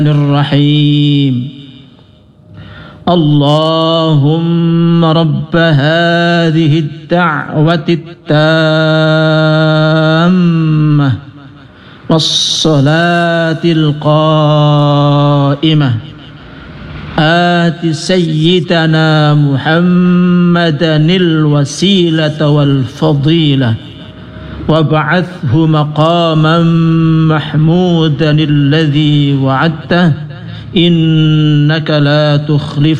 الرحيم اللهم رب هذه الدعوة التامة والصلاة القائمة آت سيدنا محمدا الوسيلة والفضيلة وابعثه مقاما محمودا الذي وعدته إنك لا تخلف